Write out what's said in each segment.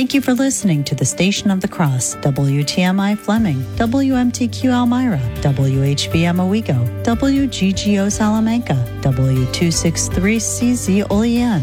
Thank you for listening to the Station of the Cross, WTMI Fleming, WMTQ Elmira, WHBM Owego, WGGO Salamanca, W263CZ Olean.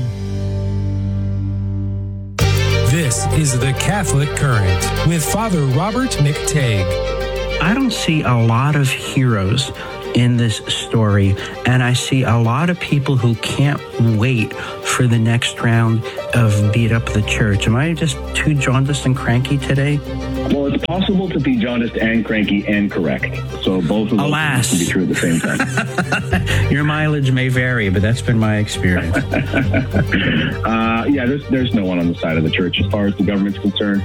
This is the Catholic Current with Father Robert McTague. I don't see a lot of heroes in this story, and I see a lot of people who can't wait for the next round of Beat Up the Church. Am I just too jaundiced and cranky today? Well, it's possible to be jaundiced and cranky and correct. So both of those can be true at the same time. Your mileage may vary, but that's been my experience. There's no one on the side of the church as far as the government's concerned.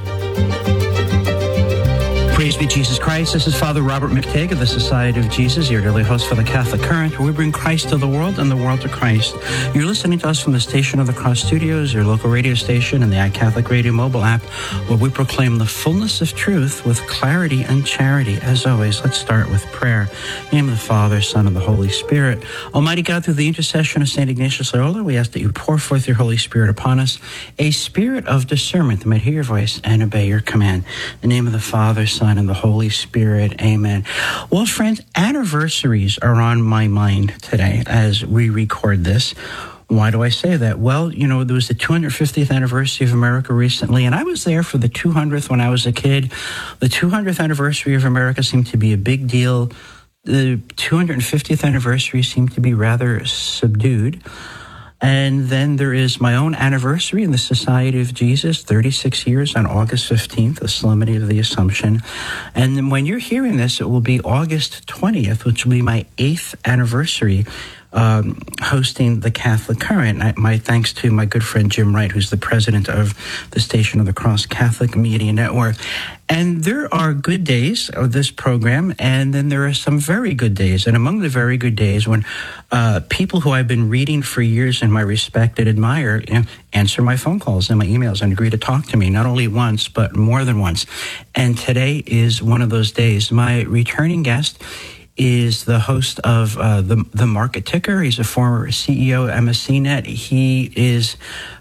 Praise be Jesus Christ. This is Father Robert McTague of the Society of Jesus, your daily host for the Catholic Current, where we bring Christ to the world and the world to Christ. You're listening to us from the Station of the Cross Studios, your local radio station, and the iCatholic Radio mobile app, where we proclaim the fullness of truth with clarity and charity. As always, let's start with prayer. In the name of the Father, Son, and the Holy Spirit. Almighty God, through the intercession of St. Ignatius Loyola, we ask that you pour forth your Holy Spirit upon us, a spirit of discernment that might hear your voice and obey your command. In the name of the Father, Son, and the Holy Spirit. Amen. Well, friends, anniversaries are on my mind today as we record this. Why do I say that? Well, there was the 250th anniversary of America recently, and I was there for the 200th when I was a kid. The 200th anniversary of America seemed to be a big deal. The 250th anniversary seemed to be rather subdued. And then there is my own anniversary in the Society of Jesus, 36 years on August 15th, the Solemnity of the Assumption. And then when you're hearing this, it will be August 20th, which will be my 8th anniversary hosting the Catholic Current. My thanks to my good friend Jim Wright, who's the president of the Station of the Cross Catholic Media Network. And there are good days of this program, and then there are some very good days. And among the very good days, when people who I've been reading for years and I respect and admire answer my phone calls and my emails and agree to talk to me, not only once, but more than once. And today is one of those days. My returning guest is the host of the Market Ticker. He's a former CEO at MSCNet. He is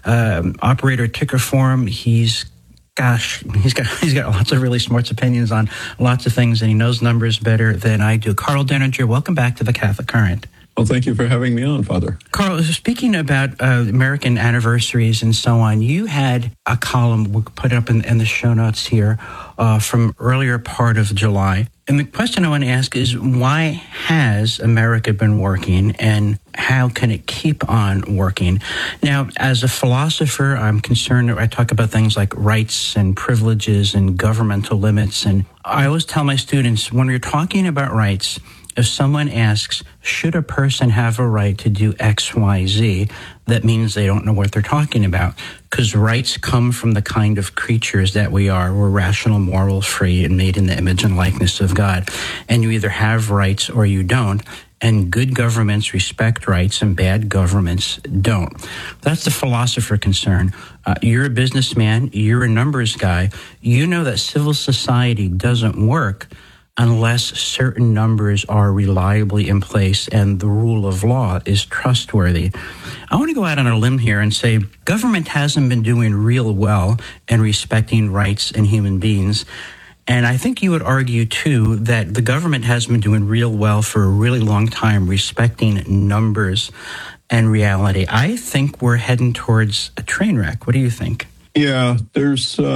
operator at Ticker Forum. He's got lots of really smart opinions on lots of things, and he knows numbers better than I do. Karl Denninger, welcome back to the Catholic Current. Well, thank you for having me on, Father. Karl, speaking about American anniversaries and so on, you had a column we put up in the show notes here from earlier part of July. And the question I want to ask is, why has America been working, and how can it keep on working? Now, as a philosopher, I'm concerned, I talk about things like rights and privileges and governmental limits. And I always tell my students, when you're talking about rights, if someone asks, should a person have a right to do X, Y, Z, that means they don't know what they're talking about, because rights come from the kind of creatures that we are. We're rational, moral, free, and made in the image and likeness of God. And you either have rights or you don't. And good governments respect rights and bad governments don't. That's the philosopher concern. You're a businessman. You're a numbers guy. You know that civil society doesn't work unless certain numbers are reliably in place and the rule of law is trustworthy. I want to go out on a limb here and say government hasn't been doing real well in respecting rights and human beings. And I think you would argue, too, that the government has been doing real well for a really long time respecting numbers and reality. I think we're heading towards a train wreck. What do you think? Yeah, there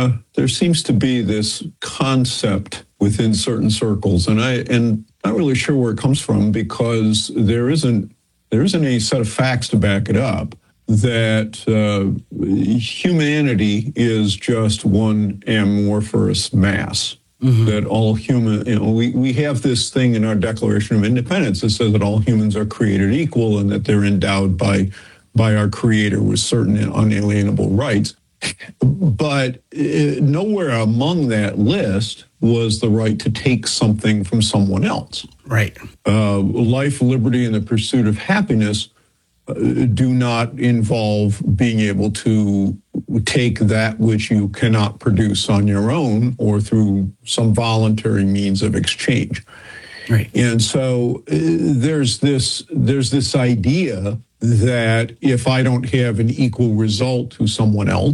seems to be this concept within certain circles, and I'm not really sure where it comes from, because there isn't any set of facts to back it up, that humanity is just one amorphous mass. Mm-hmm. That all human, we have this thing in our Declaration of Independence that says that all humans are created equal and that they're endowed by our Creator with certain unalienable rights. But nowhere among that list was the right to take something from someone else. Right. Life, liberty, and the pursuit of happiness do not involve being able to take that which you cannot produce on your own or through some voluntary means of exchange. Right. And so there's this idea that if I don't have an equal result to someone else,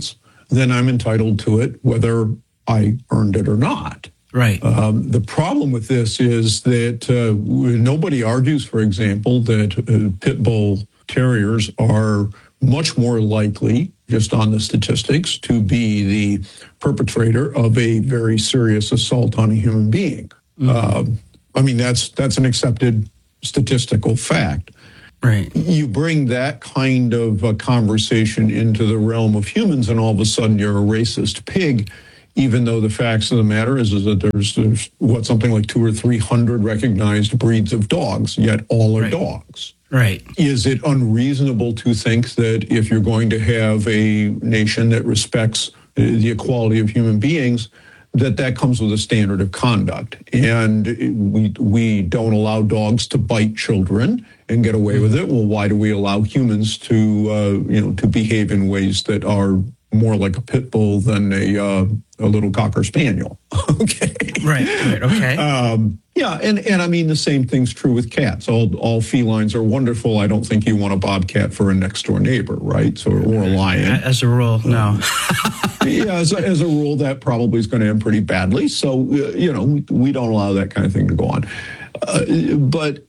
then I'm entitled to it whether I earned it or not. Right. The problem with this is that nobody argues, for example, that pit bull terriers are much more likely, just on the statistics, to be the perpetrator of a very serious assault on a human being. I mean, that's an accepted statistical fact. Right. You bring that kind of a conversation into the realm of humans, and all of a sudden you're a racist pig, even though the facts of the matter is that there's something like 200 or 300 recognized breeds of dogs, yet all are dogs. Right. Is it unreasonable to think that if you're going to have a nation that respects the equality of human beings, that comes with a standard of conduct? And we don't allow dogs to bite children and get away with it. Well, why do we allow humans to behave in ways that are more like a pit bull than a little Cocker Spaniel? Okay. Right. Okay. Yeah, and I mean, the same thing's true with cats. All felines are wonderful. I don't think you want a bobcat for a next-door neighbor, right? So, or a lion. As a rule, no. Yeah, as a rule, that probably is going to end pretty badly. So, we don't allow that kind of thing to go on. But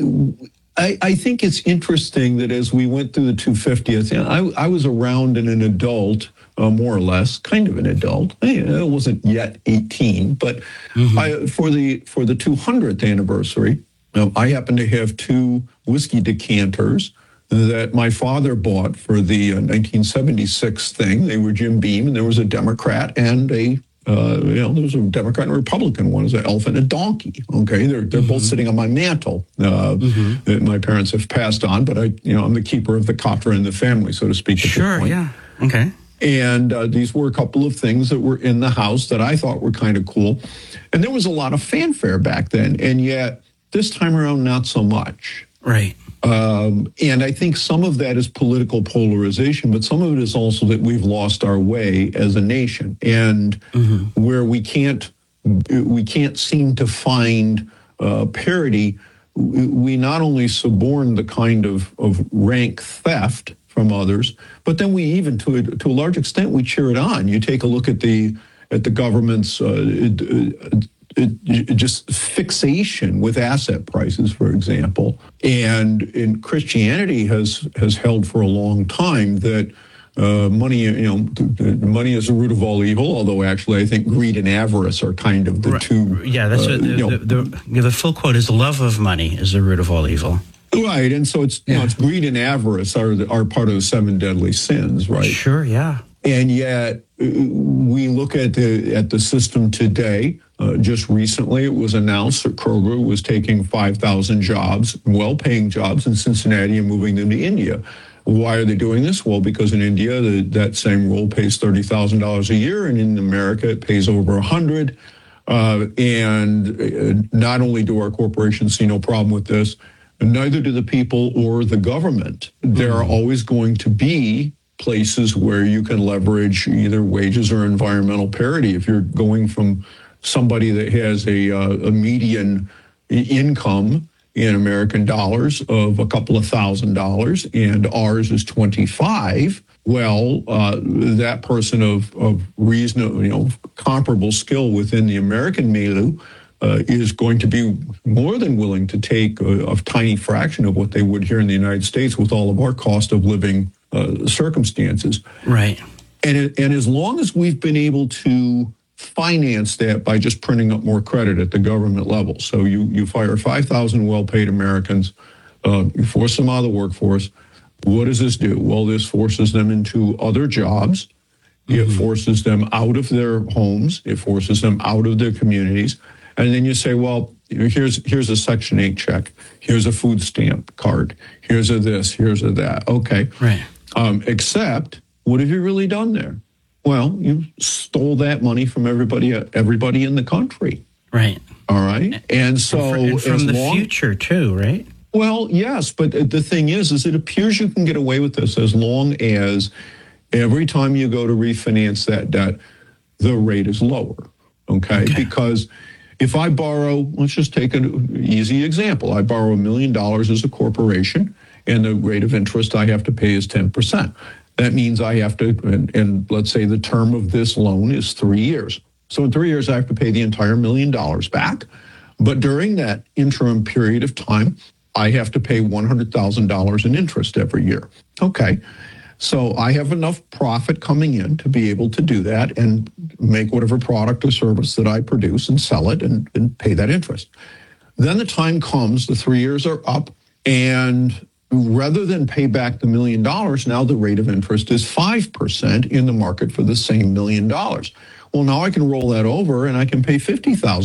I think it's interesting that as we went through the 250th, I was around and an adult, more or less, kind of an adult. I wasn't yet 18, but for the 200th anniversary, I happened to have 2 whiskey decanters that my father bought for the 1976 thing. They were Jim Beam, and there was a Democrat and there was a Democrat and a Republican one. It was an elephant and a donkey. Okay, they're both sitting on my mantle. That my parents have passed on, but I'm the keeper of the copper in the family, so to speak. Sure, yeah, okay. And these were a couple of things that were in the house that I thought were kind of cool. And there was a lot of fanfare back then, and yet this time around, not so much. Right. And I think some of that is political polarization, but some of it is also that we've lost our way as a nation, and where we can't seem to find parity. We not only suborn the kind of rank theft from others, but then we even, to a large extent, we cheer it on. You take a look at the government's just fixation with asset prices, for example. And in Christianity has held for a long time that money is the root of all evil, although actually I think greed and avarice are kind of the two. Yeah, that's the full quote is, the love of money is the root of all evil. Right, and so it's it's greed and avarice are part of the 7 deadly sins, right? Sure, yeah. And yet we look at the system today. Just recently, it was announced that Kroger was taking 5,000 jobs, well-paying jobs in Cincinnati, and moving them to India. Why are they doing this? Well, because in India, that same role pays $30,000 a year, and in America, it pays over $100,000. And not only do our corporations see no problem with this, neither do the people or the government. There are always going to be places where you can leverage either wages or environmental parity. If you're going from somebody that has a median income in American dollars of a couple of $1,000 and ours is 25, well, that person of reasonable, comparable skill within the American milieu is going to be more than willing to take a tiny fraction of what they would here in the United States with all of our cost of living circumstances. Right. And as long as we've been able to finance that by just printing up more credit at the government level. So you fire 5,000 well-paid Americans, you force them out of the workforce. What does this do? Well, this forces them into other jobs. It forces them out of their homes. It forces them out of their communities. And then you say, well, here's a Section 8 check. Here's a food stamp card. Here's a this. Here's a that. Okay. Right. Except, what have you really done there? Well, you stole that money from everybody in the country. Right. All right. And so and from the future too, right? Well, yes, but the thing is it appears you can get away with this as long as every time you go to refinance that debt, the rate is lower. Okay. Because if I borrow, let's just take an easy example. I borrow $1 million as a corporation, and the rate of interest I have to pay is 10%. That means I have to, and let's say the term of this loan is 3 years. So in 3 years, I have to pay the entire $1 million back. But during that interim period of time, I have to pay $100,000 in interest every year. Okay. So I have enough profit coming in to be able to do that and make whatever product or service that I produce and sell it and pay that interest. Then the time comes, the 3 years are up, and rather than pay back the $1 million, now the rate of interest is 5% in the market for the same $1 million. Well, now I can roll that over and I can pay $50,000